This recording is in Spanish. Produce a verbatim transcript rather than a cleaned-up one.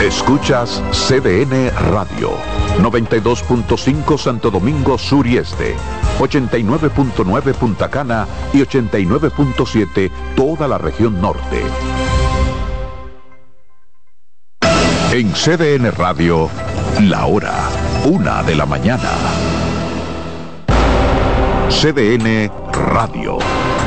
Escuchas C D N Radio, noventa y dos punto cinco Santo Domingo Sur y Este, ochenta y nueve punto nueve Punta Cana y ochenta y nueve punto siete toda la región norte. En C D N Radio, la hora, una de la mañana. C D N Radio.